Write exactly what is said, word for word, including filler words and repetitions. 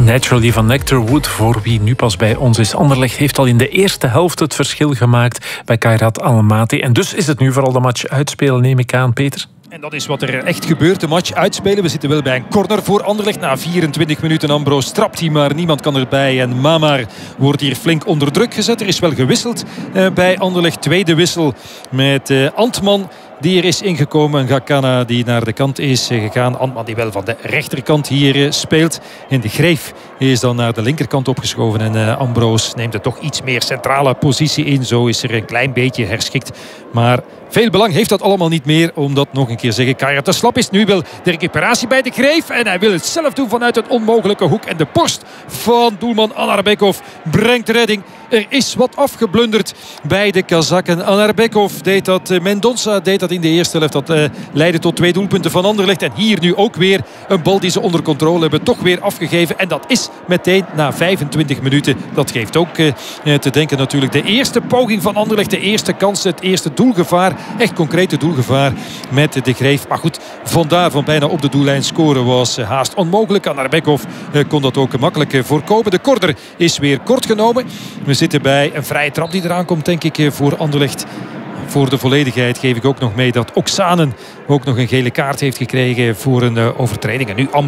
Naturally van Nectarwood, voor wie nu pas bij ons is. Anderlecht heeft al in de eerste helft het verschil gemaakt bij Kairat Almaty. En dus is het nu vooral de match uitspelen, neem ik aan, Peter. En dat is wat er echt gebeurt, de match uitspelen. We zitten wel bij een corner voor Anderlecht. Na vierentwintig minuten Ambroos trapt hij, maar niemand kan erbij. En Mamar wordt hier flink onder druk gezet. Er is wel gewisseld eh, bij Anderlecht. Tweede wissel met eh, Antman die er is ingekomen. Gakana die naar de kant is gegaan. Antman die wel van de rechterkant hier uh, speelt. En de Greef is dan naar de linkerkant opgeschoven. En uh, Ambroos neemt er toch iets meer centrale positie in. Zo is er een klein beetje herschikt. Maar veel belang heeft dat allemaal niet meer. Omdat, nog een keer zeggen, Kairat te slap is. Nu wil de recuperatie bij de Greef. En hij wil het zelf doen vanuit een onmogelijke hoek. En de borst van doelman Anarbekov brengt redding. Er is wat afgeblunderd bij de Kazakken. Anarbekov deed dat. Mendonça deed dat in de eerste helft. Dat uh, leidde tot twee doelpunten van Anderlecht. En hier nu ook weer een bal die ze onder controle hebben. Toch weer afgegeven. En dat is meteen na vijfentwintig minuten. Dat geeft ook uh, te denken natuurlijk. De eerste poging van Anderlecht. De eerste kans. Het eerste doelgevaar. Echt concrete doelgevaar met de Greef. Maar goed, vandaar van bijna op de doellijn scoren was uh, haast onmogelijk. Anarbekov uh, kon dat ook makkelijk uh, voorkomen. De corner is weer kort genomen. We zitten bij een vrije trap die eraan komt, denk ik, voor Anderlecht. Voor de volledigheid geef ik ook nog mee dat Oksanen ook nog een gele kaart heeft gekregen voor een uh, overtreding. En nu